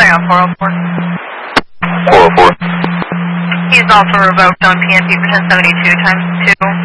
Try out 404. 404. He's also revoked on PNP for 1072 times 2.